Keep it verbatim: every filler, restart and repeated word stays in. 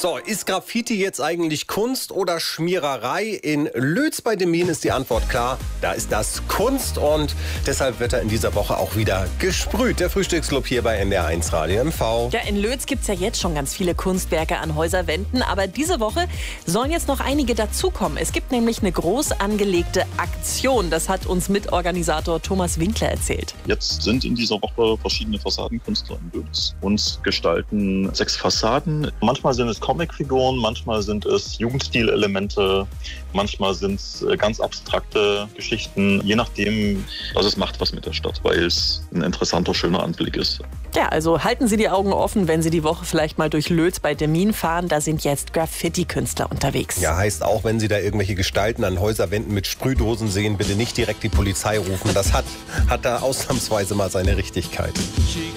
So, ist Graffiti jetzt eigentlich Kunst oder Schmiererei? In Lötz bei Demmin ist die Antwort klar. Da ist das Kunst und deshalb wird er in dieser Woche auch wieder gesprüht. Der Frühstücksclub hier bei N D R eins Radio M V. Ja, in Lötz gibt es ja jetzt schon ganz viele Kunstwerke an Häuserwänden, aber diese Woche sollen jetzt noch einige dazukommen. Es gibt nämlich eine groß angelegte Aktion. Das hat uns Mitorganisator Thomas Winkler erzählt. Jetzt sind in dieser Woche verschiedene Fassadenkünstler in Lötz und gestalten sechs Fassaden. Manchmal sind es Comicfiguren, manchmal sind es Jugendstilelemente, manchmal sind es ganz abstrakte Geschichten, je nachdem, also es macht was mit der Stadt, weil es ein interessanter, schöner Anblick ist. Ja, also halten Sie die Augen offen, wenn Sie die Woche vielleicht mal durch Lötz bei Demmin fahren. Da sind jetzt Graffiti-Künstler unterwegs. Ja, heißt auch, wenn Sie da irgendwelche Gestalten an Häuserwänden mit Sprühdosen sehen, bitte nicht direkt die Polizei rufen. Das hat, hat da ausnahmsweise mal seine Richtigkeit.